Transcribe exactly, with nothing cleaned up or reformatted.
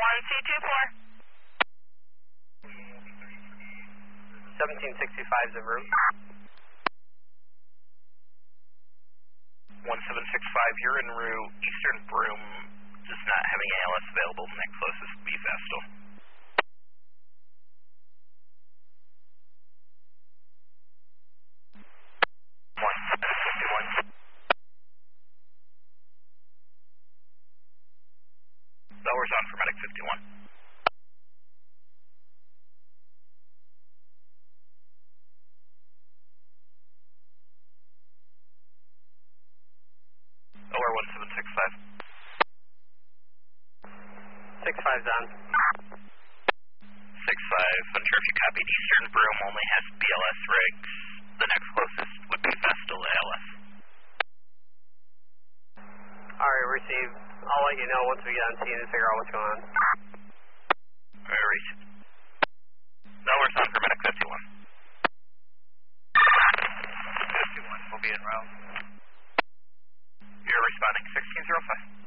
one C two four. seventeen sixty-five is en route. one seven six five, you're en route. Eastern Broome just not having A L S available. Next closest would be Vestal. one seven fifty-one. Bellers on for Medic fifty-one. O R one seven six five. six five's on. six five, unsure if you copied. Eastern Broome only has B L S rigs. The next closest would be Vestal A L S. Alright, received. I'll let you know once we get on scene and figure out what's going on. Alright, received. Bellers on for Medic fifty-one. fifty-one will be en route. You're responding sixteen zero five.